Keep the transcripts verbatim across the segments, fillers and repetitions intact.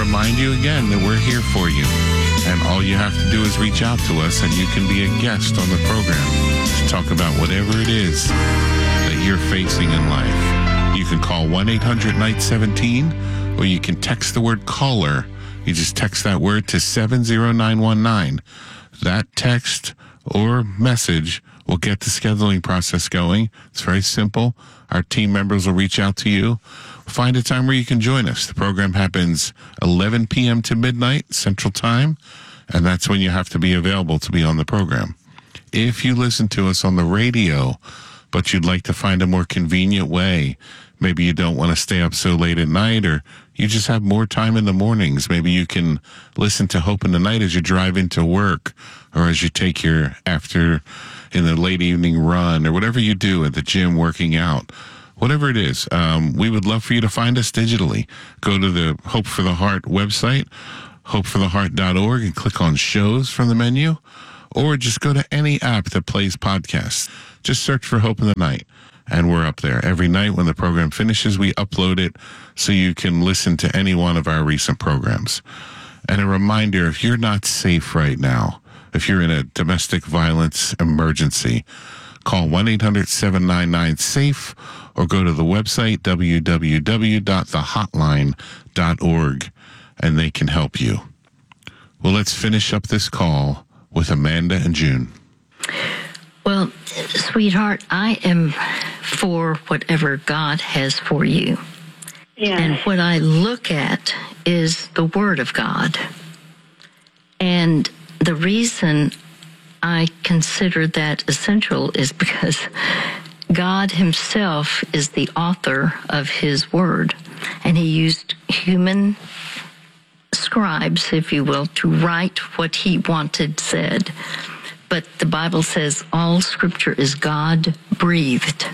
remind you again that we're here for you. And all you have to do is reach out to us, and you can be a guest on the program to talk about whatever it is that you're facing in life. You can call one eight hundred night seventeen, or you can text the word caller. You just text that word to seven zero nine one nine. That text or message will get the scheduling process going. It's very simple. Our team members will reach out to you. Find a time where you can join us. The program happens eleven p.m. to midnight Central Time, and that's when you have to be available to be on the program. If you listen to us on the radio, but you'd like to find a more convenient way, maybe you don't want to stay up so late at night, or you just have more time in the mornings. Maybe you can listen to Hope in the Night as you drive into work, or as you take your after in the late evening run, or whatever you do at the gym working out. Whatever it is, um, we would love for you to find us digitally. Go to the Hope for the Heart website, hope for the heart dot org, and click on shows from the menu, or just go to any app that plays podcasts. Just search for Hope in the Night, and we're up there. Every night when the program finishes, we upload it so you can listen to any one of our recent programs. And a reminder, if you're not safe right now, if you're in a domestic violence emergency, call one eight hundred seven nine nine SAFE, or go to the website w w w dot the hotline dot org, and they can help you. Well, let's finish up this call with Amanda and June. Well, sweetheart, I am for whatever God has for you. Yeah. And what I look at is the Word of God. And the reason I consider that essential is because God himself is the author of his word, and he used human scribes, if you will, to write what he wanted said. But the Bible says all scripture is God-breathed.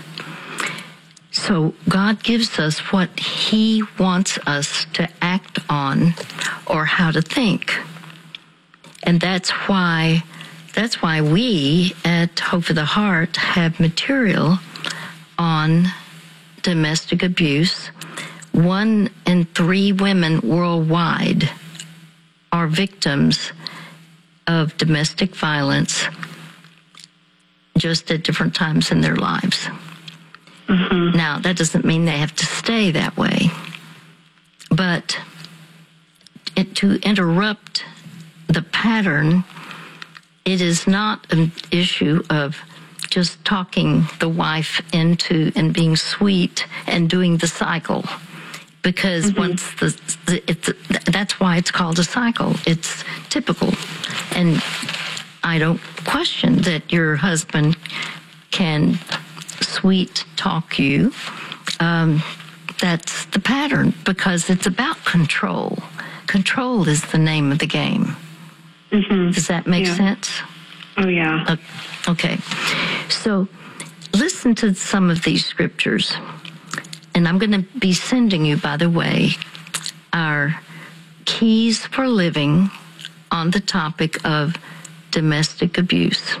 So God gives us what he wants us to act on or how to think. And that's why That's why we at Hope for the Heart have material on domestic abuse. One in three women worldwide are victims of domestic violence just at different times in their lives. Mm-hmm. Now, that doesn't mean they have to stay that way. But it, to interrupt the pattern, it is not an issue of just talking the wife into and being sweet and doing the cycle. Because mm-hmm. once the, the it's, that's why it's called a cycle. It's typical. And I don't question that your husband can sweet talk you. Um, that's the pattern, because it's about control. Control is the name of the game. Mm-hmm. Does that make yeah. sense? Oh, yeah. Uh, okay. So listen to some of these scriptures. And I'm going to be sending you, by the way, our keys for living on the topic of domestic abuse.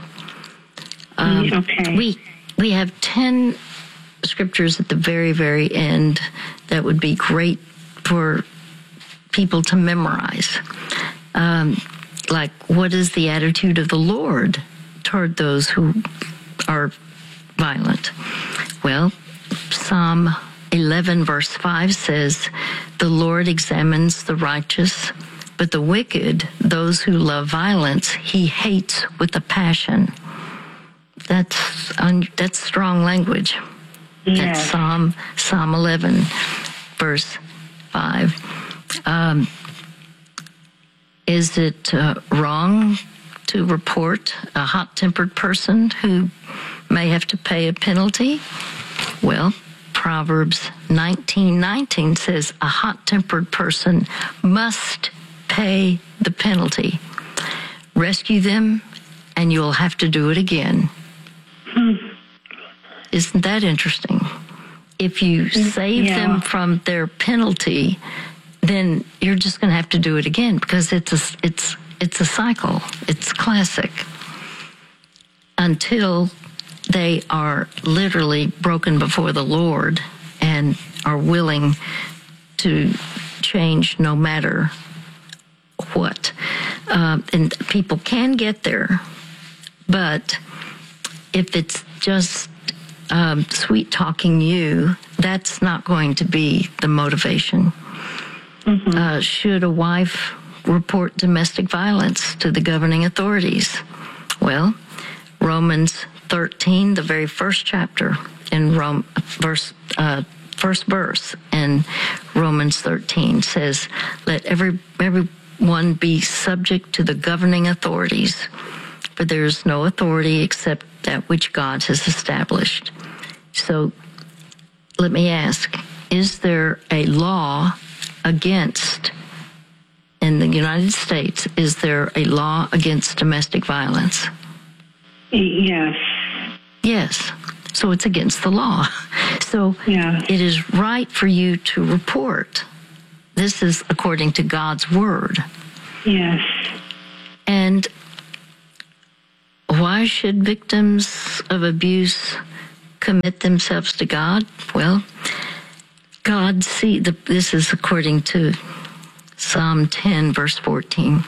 Um, okay. We, we have ten scriptures at the very, very end that would be great for people to memorize. Um Like, what is the attitude of the Lord toward those who are violent? Well, Psalm eleven, verse five says, "The Lord examines the righteous, but the wicked, those who love violence, he hates with a passion." That's un- that's strong language. Yes. That's Psalm, Psalm eleven, verse five. Um, Is it uh, wrong to report a hot-tempered person who may have to pay a penalty? Well, Proverbs nineteen nineteen says a hot-tempered person must pay the penalty. Rescue them, and you'll have to do it again. Hmm. Isn't that interesting? If you save yeah. them from their penalty, then you're just going to have to do it again, because it's a, it's, it's a cycle. It's classic. Until they are literally broken before the Lord and are willing to change no matter what. Uh, and people can get there, but if it's just um, sweet talking you, that's not going to be the motivation. Mm-hmm. Uh, should a wife report domestic violence to the governing authorities? Well, Romans thirteen, the very first chapter in Rome, verse, uh, first verse in Romans thirteen says, "Let every everyone be subject to the governing authorities, for there is no authority except that which God has established." So, let me ask: is there a law against, in the United States, is there a law against domestic violence? Yes. Yes. So it's against the law. So yeah. It is right for you to report. This is according to God's word. Yes. And why should victims of abuse commit themselves to God? Well, God see the, this is according to Psalm ten, verse fourteen.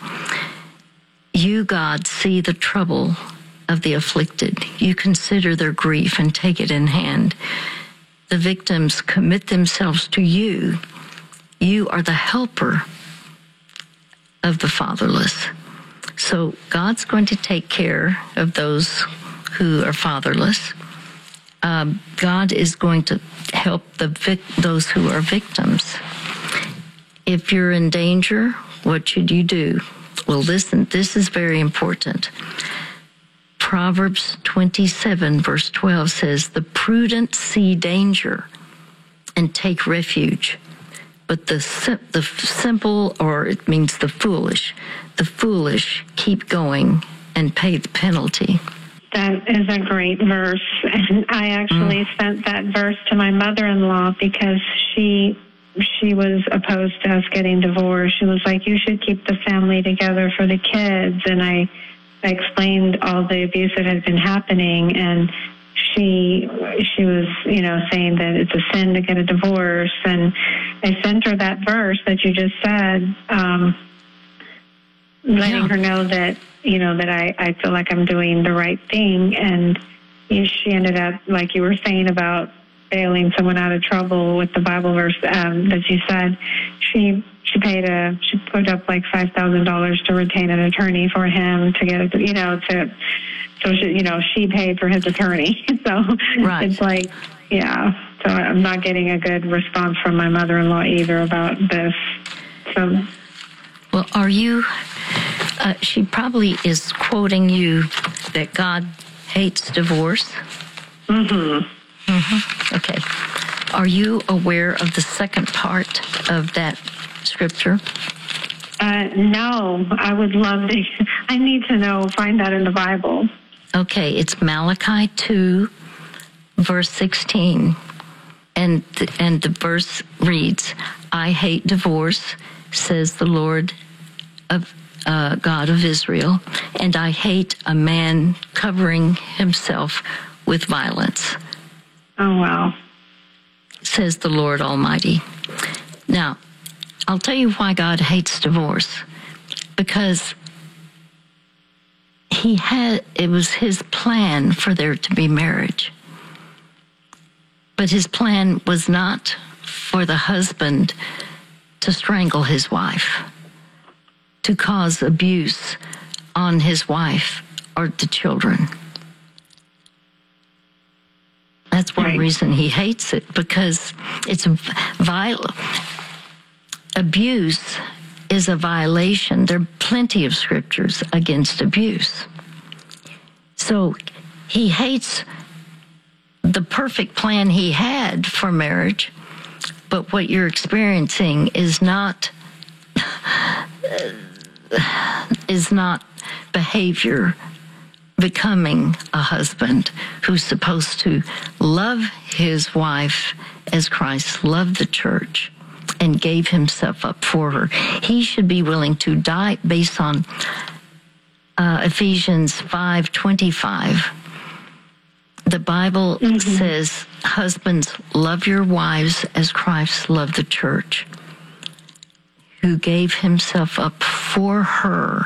You, God, see the trouble of the afflicted. You consider their grief and take it in hand. The victims commit themselves to you. You are the helper of the fatherless. So God's going to take care of those who are fatherless. Um, God is going to help the vic- those who are victims. If you're in danger, what should you do? Well, listen, this is very important. Proverbs twenty-seven, verse twelve says, "The prudent see danger and take refuge, but the sim- the simple, or it means the foolish, the foolish keep going and pay the penalty." That is a great verse. And I actually mm. sent that verse to my mother-in-law because she she was opposed to us getting divorced. She was like, "You should keep the family together for the kids." And I, I explained all the abuse that had been happening, and she she was, you know, saying that it's a sin to get a divorce. And I sent her that verse that you just said, um, letting yeah. her know that, you know, that I, I feel like I'm doing the right thing. And she ended up, like you were saying about bailing someone out of trouble with the Bible verse um, that you said, she she paid a, she put up like five thousand dollars to retain an attorney for him to get it, you know, to, so she, you know, she paid for his attorney. So right. It's like, yeah, so I'm not getting a good response from my mother-in-law either about this. So. Well, are you, uh, she probably is quoting you that God hates divorce. Mm-hmm. Mm-hmm. Okay. Are you aware of the second part of that scripture? Uh, no, I would love to. I need to know, find that in the Bible. Okay, it's Malachi two, verse sixteen. And the, and the verse reads, "I hate divorce, says the Lord of uh, God of Israel, and I hate a man covering himself with violence." Oh, wow. Says the Lord Almighty. Now, I'll tell you why God hates divorce. Because he had, it was his plan for there to be marriage. But his plan was not for the husband to strangle his wife, to cause abuse on his wife or the children. That's one right. reason he hates it, because it's viol- abuse is a violation. There are plenty of scriptures against abuse. So he hates the perfect plan he had for marriage, but what you're experiencing is not is not behavior becoming a husband who's supposed to love his wife as Christ loved the church and gave himself up for her. He should be willing to die based on uh, Ephesians five twenty-five. The Bible mm-hmm. says, "Husbands, love your wives as Christ loved the church." who gave himself up for her.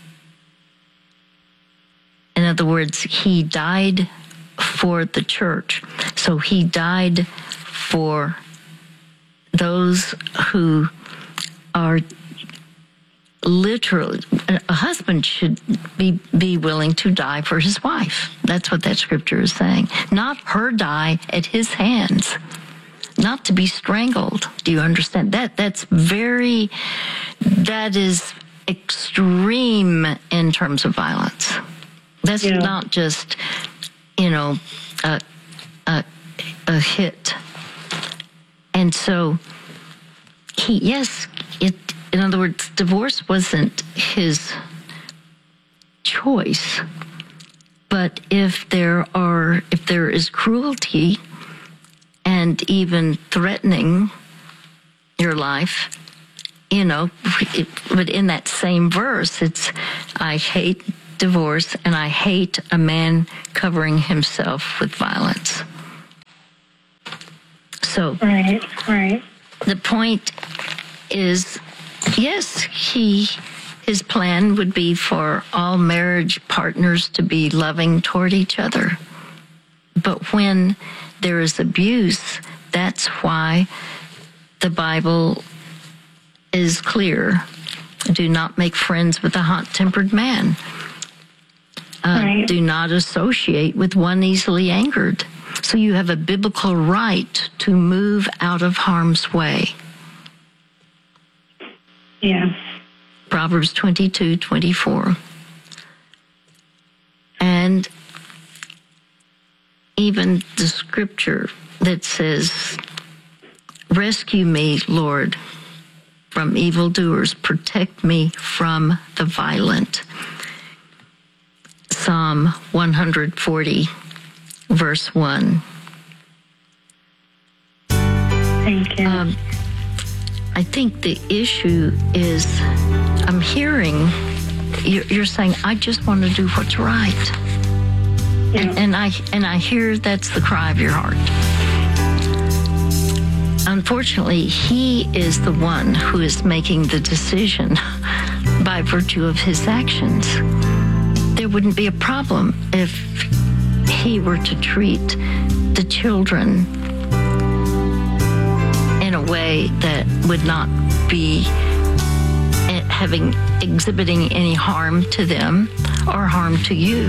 In other words, he died for the church. So he died for those who are literally, a husband should be, be willing to die for his wife. That's what that scripture is saying. Not her die at his hands. Not to be strangled. Do you understand? That that's very, that is extreme in terms of violence. That's yeah. not just, you know, a, a, a hit. And so, he, yes, it, in other words, divorce wasn't his choice. But if there are, if there is cruelty and even threatening your life, you know, it, but in that same verse, it's, I hate divorce and I hate a man covering himself with violence. So, right, right. The point is, yes, he, his plan would be for all marriage partners to be loving toward each other. But when there is abuse, that's why the Bible is clear. Do not make friends with a hot-tempered man. Uh, right. Do not associate with one easily angered. So you have a biblical right to move out of harm's way. Yeah. Proverbs twenty-two twenty-four. And even the scripture that says, rescue me, Lord, from evildoers, protect me from the violent. Psalm one forty, verse one. Thank you. Um, I think the issue is, I'm hearing, you're, you're saying, I just want to do what's right. Yeah. And, and I and I hear that's the cry of your heart. Unfortunately, he is the one who is making the decision by virtue of his actions. There wouldn't be a problem if he were to treat the children in a way that would not be having exhibiting any harm to them or harm to you.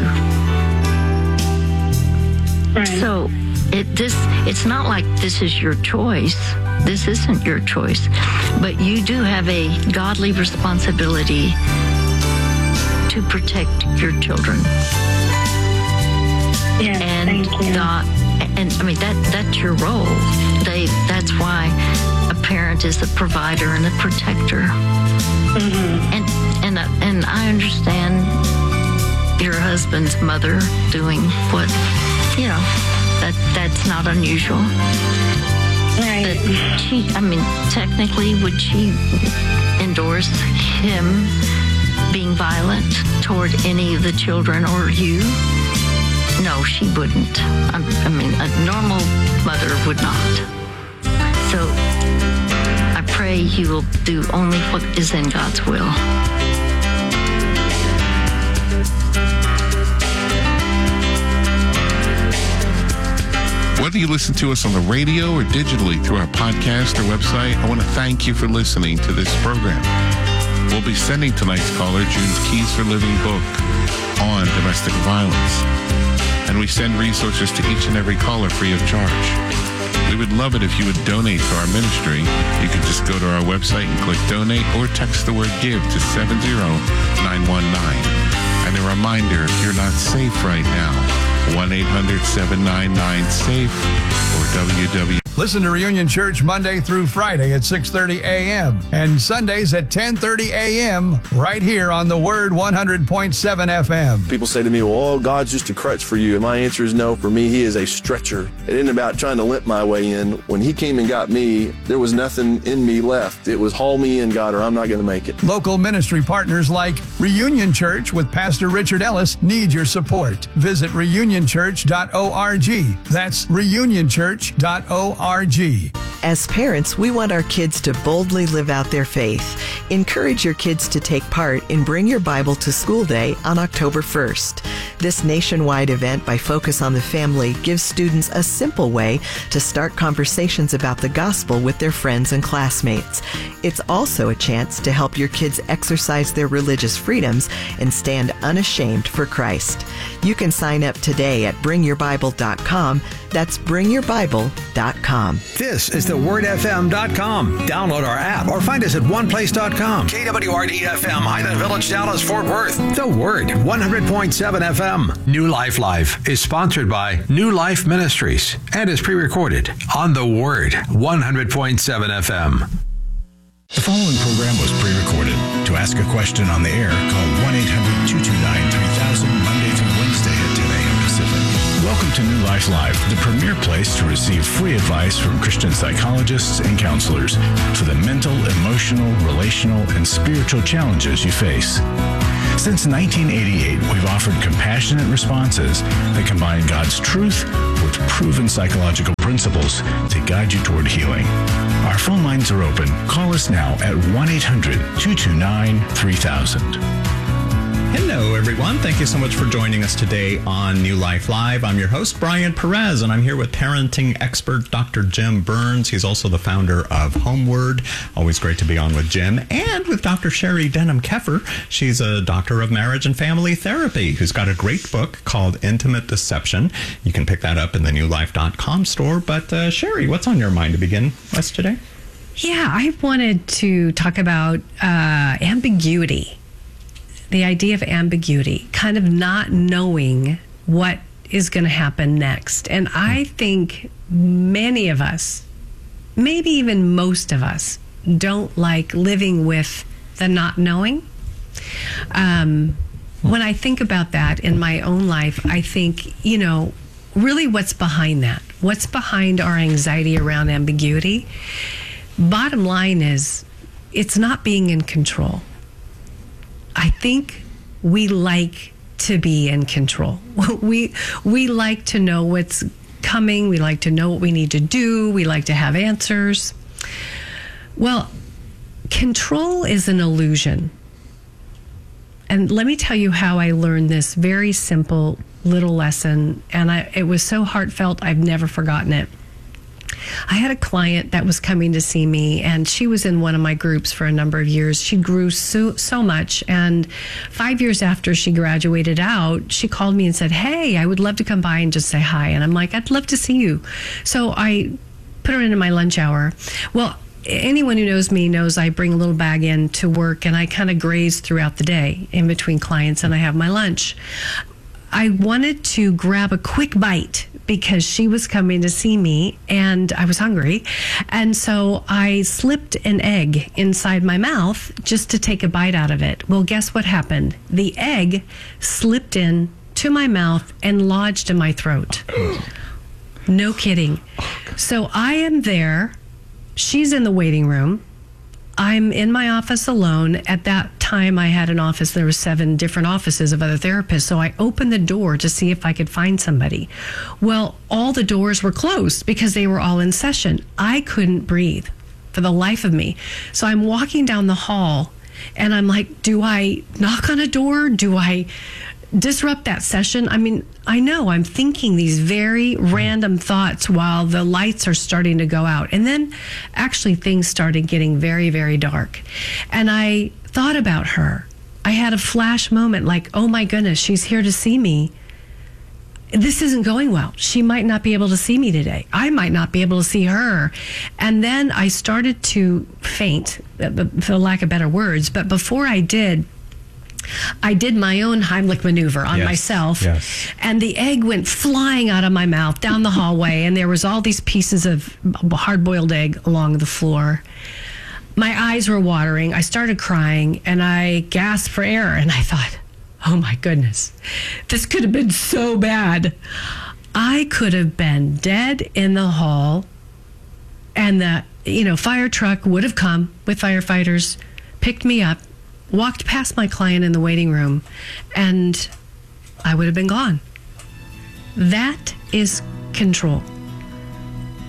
Right. So it this it's not like this is your choice. This isn't your choice. But you do have a godly responsibility to protect your children. Yes, and thank you. God, and I mean that that's your role. They that's why a parent is a provider and a protector. Mm-hmm. And and uh, and I understand your husband's mother doing what, you know, that that's not unusual. Right. But she, I mean, technically, would she endorse him being violent toward any of the children or you? No, she wouldn't. I, I mean, a normal mother would not. So I pray you will do only what is in God's will. Whether you listen to us on the radio or digitally through our podcast or website, I want to thank you for listening to this program. We'll be sending tonight's caller June's Keys for Living book on domestic violence. And we send resources to each and every caller free of charge. We would love it if you would donate to our ministry. You can just go to our website and click donate or text the word give to seven zero nine one nine. And a reminder, if you're not safe right now, one eight hundred seven nine nine SAFE or w w w. Listen to Reunion Church Monday through Friday at six thirty a.m. and Sundays at ten thirty a.m. right here on the Word one hundred point seven F M. People say to me, well, oh, God's just a crutch for you. And my answer is no. For me, He is a stretcher. It isn't about trying to limp my way in. When He came and got me, there was nothing in me left. It was haul me in, God, or I'm not going to make it. Local ministry partners like Reunion Church with Pastor Richard Ellis need your support. Visit reunion church dot org. That's reunion church dot org. org. As parents, we want our kids to boldly live out their faith. Encourage your kids to take part in Bring Your Bible to School Day on October first. This nationwide event by Focus on the Family gives students a simple way to start conversations about the gospel with their friends and classmates. It's also a chance to help your kids exercise their religious freedoms and stand unashamed for Christ. You can sign up today at bring your bible dot com. That's bring your bible dot com. This is the word f m dot com. Download our app or find us at one place dot com. K W R D F M, Highland Village, Dallas, Fort Worth. The Word, one hundred point seven F M. New Life Live is sponsored by New Life Ministries and is pre-recorded on The Word, one hundred point seven F M. The following program was pre-recorded. To ask a question on the air, call one eight hundred two two nine three thousand Monday through Wednesday at ten a.m. Pacific. Welcome to New Life Live, the premier place to receive free advice from Christian psychologists and counselors for the mental, emotional, relational, and spiritual challenges you face. Since nineteen eighty-eight, we've offered compassionate responses that combine God's truth with proven psychological principles to guide you toward healing. Our phone lines are open. Call us now at one eight hundred two two nine three thousand. Hello, everyone. Thank you so much for joining us today on New Life Live. I'm your host, Brian Perez, and I'm here with parenting expert Doctor Jim Burns. He's also the founder of Homeward. Always great to be on with Jim. And with Doctor Sherry Denham-Keffer. She's a doctor of marriage and family therapy who's got a great book called Intimate Deception. You can pick that up in the new life dot com store. But uh, Sherry, what's on your mind to begin us today? Yeah, I wanted to talk about uh, ambiguity. The idea of ambiguity, kind of not knowing what is going to happen next. And I think many of us, maybe even most of us, don't like living with the not knowing. Um, when I think about that in my own life, I think, you know, really what's behind that? What's behind our anxiety around ambiguity? Bottom line is, it's not being in control. I think we like to be in control. We we like to know what's coming. We like to know what we need to do. We like to have answers. Well, control is an illusion. And let me tell you how I learned this very simple little lesson. And I, it was so heartfelt, I've never forgotten it. I had a client that was coming to see me, and she was in one of my groups for a number of years. She grew so, so much, and five years after she graduated out, she called me and said, hey, I would love to come by and just say hi. And I'm like, I'd love to see you. So I put her into my lunch hour. Well, anyone who knows me knows I bring a little bag in to work, and I kind of graze throughout the day in between clients, and I have my lunch. I wanted to grab a quick bite because she was coming to see me and I was hungry. And so I slipped an egg inside my mouth just to take a bite out of it. Well, guess what happened? The egg slipped in to my mouth and lodged in my throat. No kidding. So I am there. She's in the waiting room. I'm in my office alone. At that time, I had an office. There were seven different offices of other therapists. So I opened the door to see if I could find somebody. Well, all the doors were closed because they were all in session. I couldn't breathe for the life of me. So I'm walking down the hall and I'm like, do I knock on a door? Do I disrupt that session? I mean, I know I'm thinking these very random thoughts while the lights are starting to go out. And then actually things started getting very, very dark. And I thought about her. I had a flash moment like, oh my goodness, she's here to see me. This isn't going well. She might not be able to see me today. I might not be able to see her. And then I started to faint, for lack of better words. But before I did, I did my own Heimlich maneuver on yes, myself, yes. and the egg went flying out of my mouth down the hallway, and there was all these pieces of hard-boiled egg along the floor. My eyes were watering. I started crying, and I gasped for air, and I thought, oh my goodness, this could have been so bad. I could have been dead in the hall, and the you know fire truck would have come with firefighters, picked me up, walked past my client in the waiting room, and I would have been gone. That is control.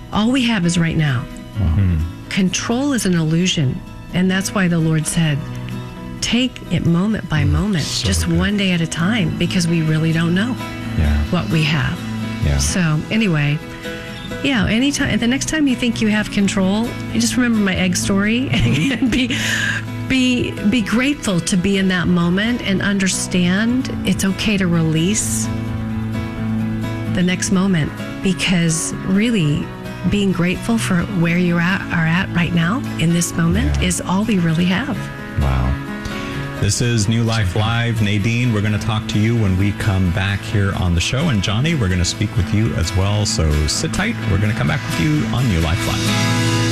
All we have is right now. Mm-hmm. Control is an illusion. And that's why the Lord said, take it moment by moment, so just good. One day at a time, because we really don't know yeah. what we have. Yeah. So anyway, yeah, anytime, the next time you think you have control, you just remember my egg story and be, be, be grateful to be in that moment and understand it's okay to release the next moment, because really being grateful for where you are, are at right now in this moment yeah. is all we really have. Wow. This is New Life Live. Nadine, we're going to talk to you when we come back here on the show. And Johnny, we're going to speak with you as well. So sit tight. We're going to come back with you on New Life Live.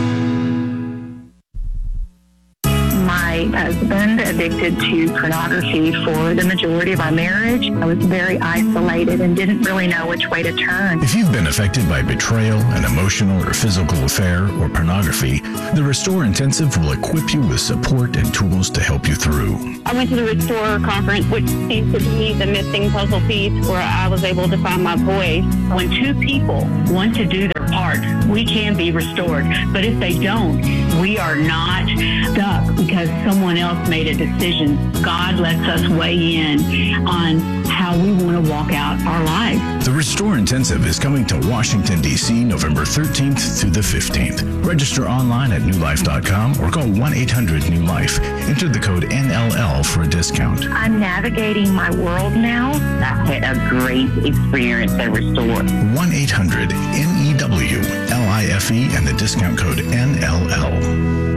My husband addicted to pornography for the majority of our marriage. I was very isolated and didn't really know which way to turn. If you've been affected by betrayal, an emotional or physical affair, or pornography, the Restore Intensive will equip you with support and tools to help you through. I went to the Restore conference, which seems to be the missing puzzle piece where I was able to find my voice. When two people want to do their part, we can be restored. But if they don't, we are not stuck because someone else made a decision. God lets us weigh in on how we want to walk out our lives. The Restore Intensive is coming to Washington, D C November thirteenth through the fifteenth. Register online at new life dot com or call one eight hundred new life. Enter the code N L L for a discount. I'm navigating my world now. I've had a great experience at Restore. one eight hundred N E W L I F E and the discount code N L L.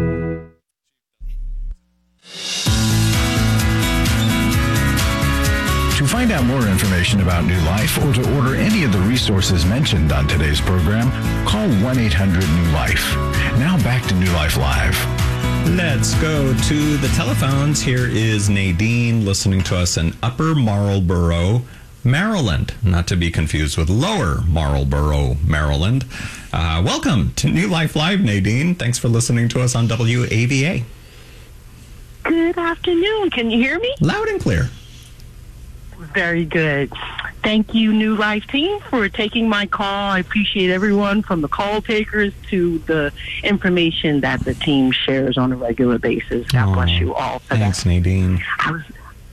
To find out more information about New Life or to order any of the resources mentioned on today's program, call one eight hundred new life. Now back to New Life Live. Let's go to the telephones. Here is Nadine listening to us in Upper Marlboro, Maryland. Not to be confused with Lower Marlboro, Maryland. Uh, welcome to New Life Live, Nadine. Thanks for listening to us on W A V A. Good afternoon. Can you hear me? Loud and clear. Very good. Thank you, New Life team, for taking my call. I appreciate everyone from the call takers to the information that the team shares on a regular basis. God Aww, bless you all for thanks, that. Nadine. I was,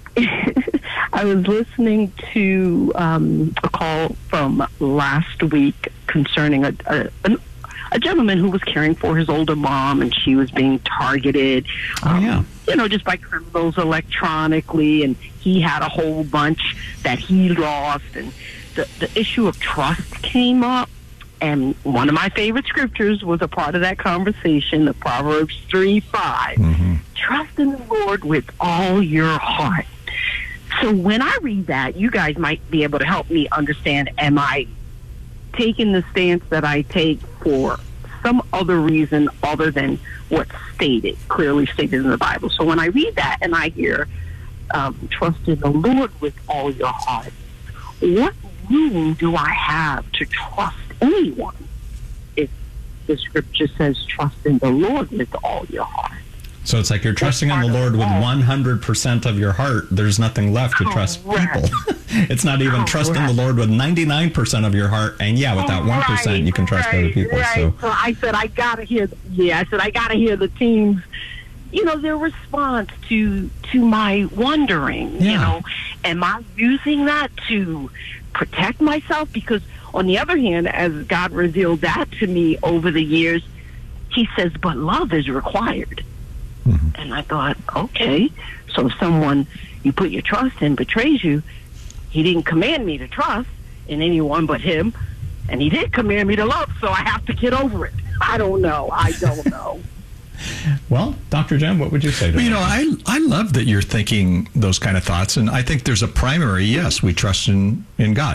I was listening to um, a call from last week concerning a, a, a, a gentleman who was caring for his older mom, and she was being targeted, um, oh, yeah. you know, just by criminals electronically, and he had a whole bunch that he lost, and the, the issue of trust came up, and one of my favorite scriptures was a part of that conversation, the Proverbs three five. Mm-hmm. Trust in the Lord with all your heart. So when I read that, you guys might be able to help me understand, am I taking the stance that I take for some other reason other than what's stated, clearly stated in the Bible? So when I read that and I hear, um, trust in the Lord with all your heart, what room do I have to trust anyone if the scripture says trust in the Lord with all your heart? So it's like you're trusting in the Lord with one hundred percent of your heart. There's nothing left to trust people. It's not even trust in the Lord with ninety-nine percent of your heart. And yeah, with that one percent, you can trust right, other people. Right. So. so I said, I got to hear, yeah, I said, I got to hear the team's, you know, their response to, to my wondering, Yeah. you know, am I using that to protect myself? Because on the other hand, as God revealed that to me over the years, he says, but love is required. Mm-hmm. And I thought, okay, so if someone you put your trust in betrays you, he didn't command me to trust in anyone but him, and he did command me to love, so I have to get over it. I don't know. I don't know. Well, Doctor Jim, what would you say to well, you that? know, I I love that you're thinking those kind of thoughts, and I think there's a primary, yes, we trust in, in God.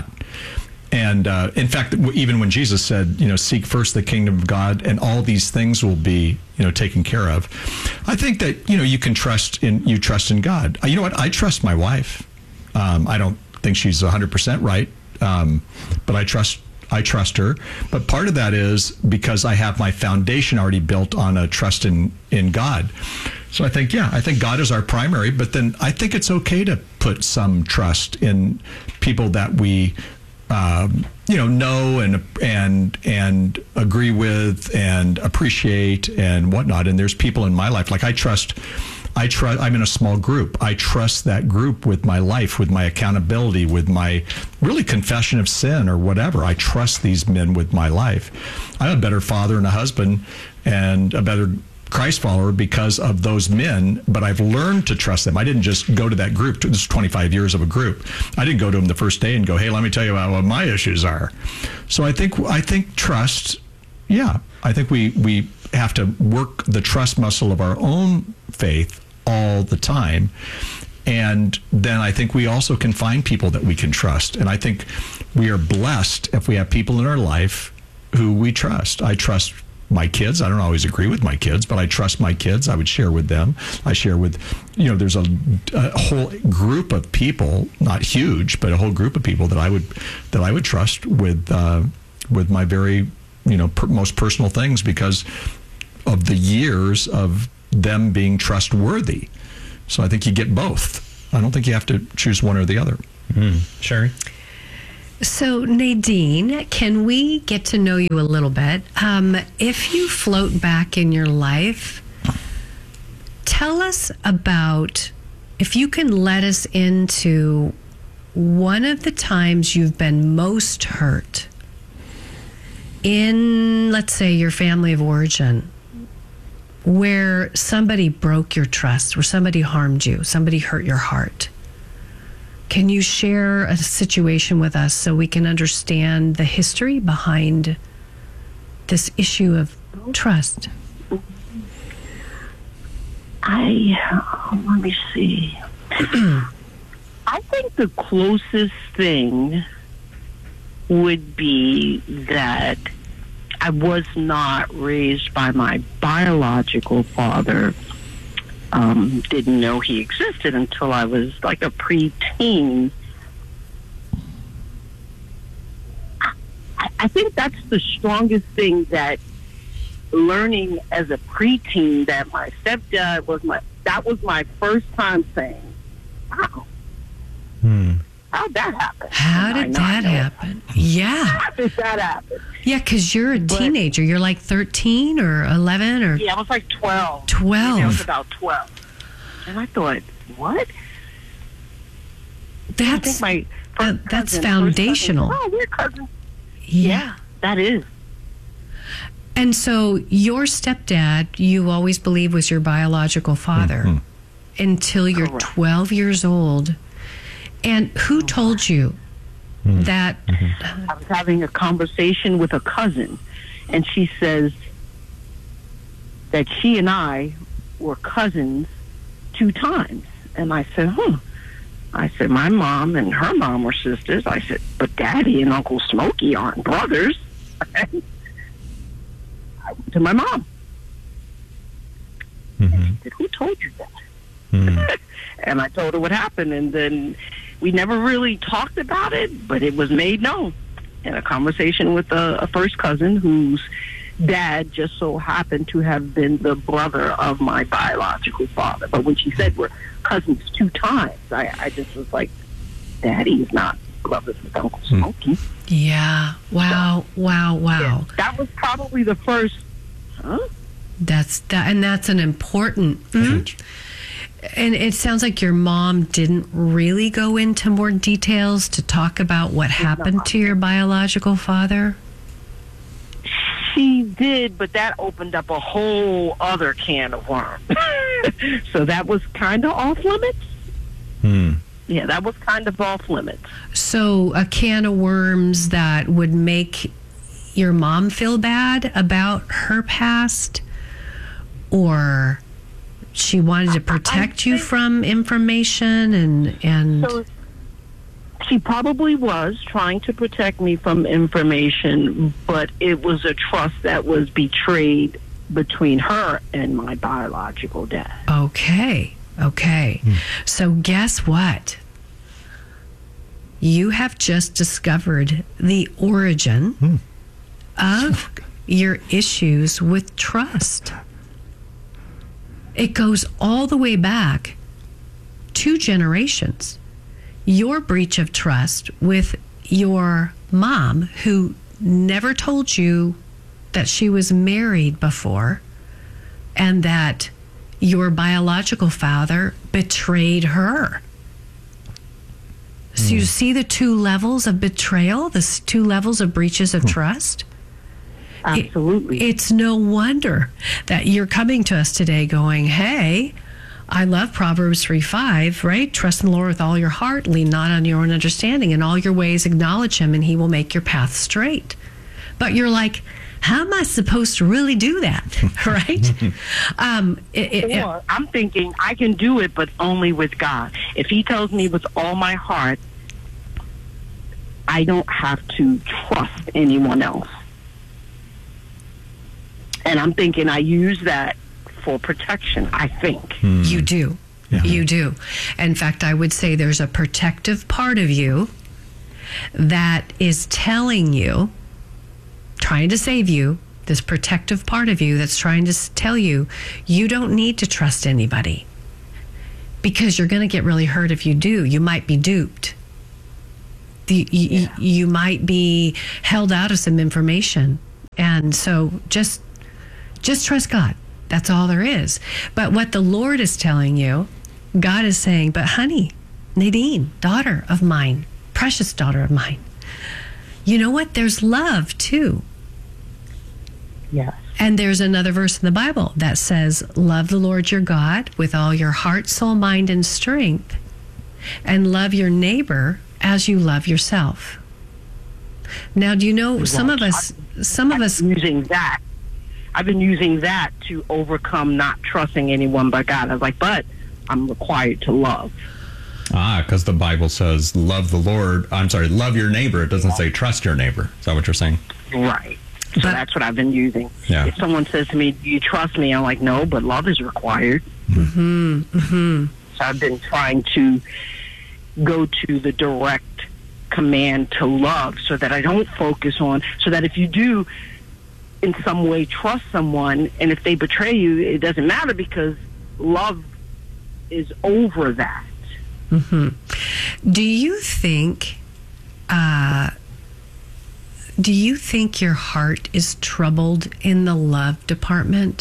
And uh, in fact, even when Jesus said, you know, seek first the kingdom of God and all these things will be, you know, taken care of. I think that, you know, you can trust in, you trust in God. You know what? I trust my wife. Um, I don't think she's one hundred percent right, um, but I trust I trust her. But part of that is because I have my foundation already built on a trust in, in God. So I think, yeah, I think God is our primary, but then I think it's okay to put some trust in people that we Um, you know, know and and and agree with and appreciate and whatnot. And there's people in my life, like I trust, I trust. I'm in a small group. I trust that group with my life, with my accountability, with my really confession of sin or whatever. I trust these men with my life. I'm a better father and a husband and a better Christ follower because of those men, but I've learned to trust them. I didn't just go to that group. This is twenty-five years of a group. I didn't go to them the first day and go, hey, let me tell you about what my issues are. So I think I think trust, yeah, I think we, we have to work the trust muscle of our own faith all the time. And then I think we also can find people that we can trust. And I think we are blessed if we have people in our life who we trust. I trust my kids. I don't always agree with my kids, but I trust my kids. I would share with them. I share with, you know, there's a, a whole group of people, not huge, but a whole group of people that I would that I would trust with uh, with my very, you know, per, most personal things because of the years of them being trustworthy. So I think you get both. I don't think you have to choose one or the other. Mm. Sherry? So, Nadine, can we get to know you a little bit? Um, if you float back in your life, tell us about, if you can let us into one of the times you've been most hurt in, let's say, your family of origin, where somebody broke your trust, where somebody harmed you, somebody hurt your heart. Can you share a situation with us so we can understand the history behind this issue of trust? I, let me see. I think the closest thing would be that I was not raised by my biological father. Um, didn't know he existed until I was like a preteen. I, I think that's the strongest thing, that learning as a preteen that my stepdad was my, that was my first time saying, wow, hmm. how'd that happen? How did that happen? Yeah. How did that happen? Yeah, because you're a But- teenager. You're like thirteen or eleven or... Yeah, I was like twelve. twelve. Maybe I was about twelve. And I thought, what? That's, I think my uh, first that's cousin, foundational. First cousin, oh, we're cousins. Yeah. Yeah, that is. And so your stepdad, you always believe was your biological father Mm-hmm. until you're Correct. twelve years old. And who told you that... I was having a conversation with a cousin, and she says that she and I were cousins two times. And I said, hmm. I said, my mom and her mom were sisters. I said, but Daddy and Uncle Smokey aren't brothers. I went to my mom. Mm-hmm. And she said, who told you that? Mm-hmm. And I told her what happened, and then we never really talked about it, but it was made known in a conversation with a, a first cousin whose dad just so happened to have been the brother of my biological father. But when she said we're cousins two times, I, I just was like, Daddy's not brothers with Uncle Smokey. Yeah. Wow. Wow. Wow. Yeah, that was probably the first, huh? That's that, and that's an important. Mm? And it sounds like your mom didn't really go into more details to talk about what happened to your biological father. She did, but that opened up a whole other can of worms. So that was kind of off limits. Hmm. Yeah, that was kind of off limits. So a can of worms that would make your mom feel bad about her past, or she wanted to protect you from information, and and So she probably was trying to protect me from information, but it was a trust that was betrayed between her and my biological dad. okay, okay. So guess what? You have just discovered the origin of your issues with trust. It goes all the way back two generations. Your breach of trust with your mom who never told you that she was married before and that your biological father betrayed her. So you see the two levels of betrayal, the s- two levels of breaches of trust? Absolutely. It- it's no wonder that you're coming to us today going, hey, I love Proverbs three five, right? Trust in the Lord with all your heart, lean not on your own understanding. In all your ways acknowledge him and he will make your path straight. But you're like, how am I supposed to really do that, right? um, it, it, Or I'm thinking I can do it, but only with God. If he tells me with all my heart, I don't have to trust anyone else. And I'm thinking I use that for protection, I think. You do. You do. In fact, I would say there's a protective part of you that is telling you, trying to save you, this protective part of you that's trying to s- tell you, you don't need to trust anybody because you're going to get really hurt if you do. You might be duped. The, you, you might be held out of some information. And so just just trust God. That's all there is. But what the Lord is telling you, God is saying, but honey, Nadine, daughter of mine, precious daughter of mine, you know what? There's love too. Yes. And there's another verse in the Bible that says, love the Lord your God with all your heart, soul, mind, and strength, and love your neighbor as you love yourself. Now, do you know some of us, some of us using that. I've been using that to overcome not trusting anyone but God. I was like, but I'm required to love. Ah, because the Bible says, love the Lord. I'm sorry, love your neighbor. It doesn't say trust your neighbor. Is that what you're saying? Right. So that's what I've been using. Yeah. If someone says to me, do you trust me? I'm like, no, but love is required. Mm-hmm, mm-hmm. So I've been trying to go to the direct command to love so that I don't focus on, so that if you do in some way trust someone and if they betray you, it doesn't matter because love is over that. Mm-hmm. Do you think, uh, do you think your heart is troubled in the love department?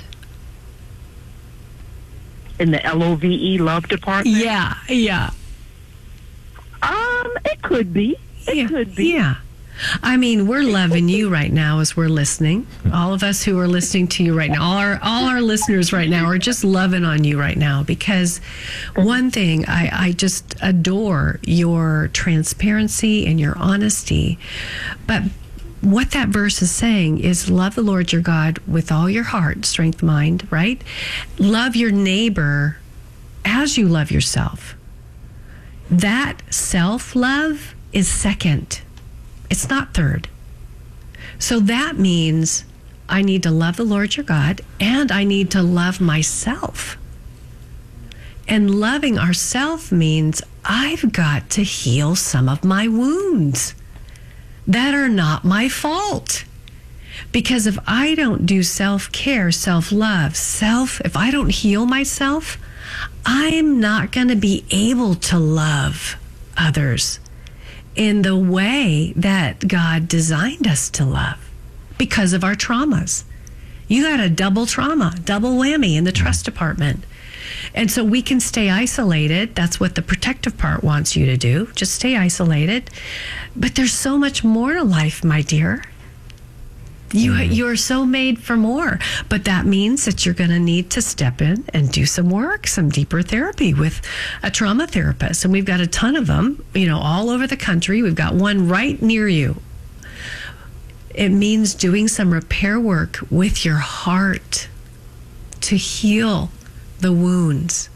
In the L O V E love department? Yeah, yeah. Um, it could be. It yeah, could be. Yeah. I mean, we're loving you right now as we're listening. All of us who are listening to you right now, all our all our listeners right now are just loving on you right now because one thing, I, I just adore your transparency and your honesty. But what that verse is saying is love the Lord your God with all your heart, strength, mind, right? Love your neighbor as you love yourself. That self-love is second. It's not third. So that means I need to love the Lord your God and I need to love myself. And loving ourselves means I've got to heal some of my wounds that are not my fault. Because if I don't do self-care, self-love, self, if I don't heal myself, I'm not going to be able to love others in the way that God designed us to love because of our traumas. You got a double trauma, double whammy in the trust department. And so we can stay isolated. That's what the protective part wants you to do. Just stay isolated. But there's so much more to life, my dear. You, you're so made for more. But that means that you're going to need to step in and do some work, some deeper therapy with a trauma therapist. And we've got a ton of them, you know, all over the country. We've got one right near you. It means doing some repair work with your heart to heal the wounds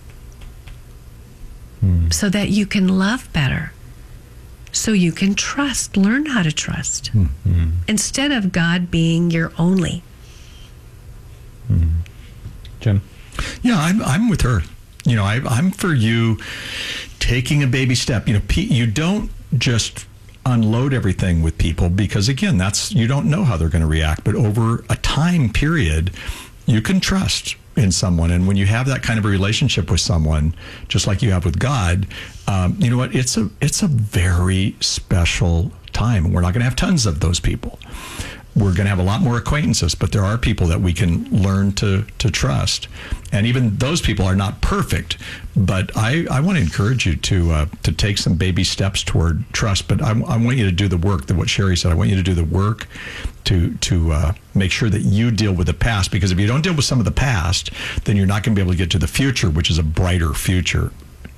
mm. so that you can love better. So you can trust, learn how to trust, mm-hmm. instead of God being your only. Mm-hmm. Jim? Yeah, I'm, I'm with her. You know, I, I'm for you taking a baby step. You know, you don't just unload everything with people because, again, that's you don't know how they're going to react. But over a time period, you can trust in someone. And when you have that kind of a relationship with someone, just like you have with God, um, you know what? It's a it's a very special time. We're not going to have tons of those people. We're going to have a lot more acquaintances, but there are people that we can learn to to trust. And even those people are not perfect. But I, I want to encourage you to uh, to take some baby steps toward trust. But I, I want you to do the work, that what Sherry said. I want you to do the work to to uh, make sure that you deal with the past. Because if you don't deal with some of the past, then you're not going to be able to get to the future, which is a brighter future.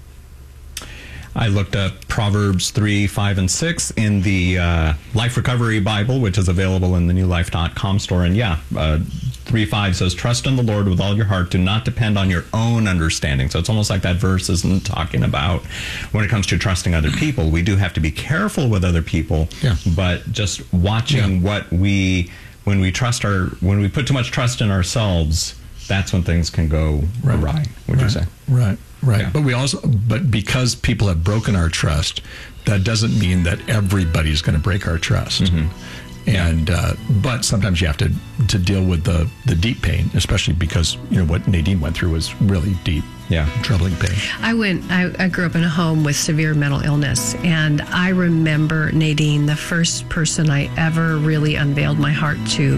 I looked up Proverbs three, five, and six in the uh, Life Recovery Bible, which is available in the new life dot com store. And yeah, uh, three, five says, trust in the Lord with all your heart. Do not depend on your own understanding. So it's almost like that verse isn't talking about when it comes to trusting other people. We do have to be careful with other people, yeah. but just watching yeah. what we, when we trust our, when we put too much trust in ourselves, that's when things can go right. awry, would right. you say? Right. Right. Yeah. But we also, but because people have broken our trust, that doesn't mean that everybody's going to break our trust. Mm-hmm. And, uh, but sometimes you have to, to deal with the, the deep pain, especially because, you know, what Nadine went through was really deep, yeah, troubling pain. I went, I, I grew up in a home with severe mental illness. And I remember, Nadine, the first person I ever really unveiled my heart to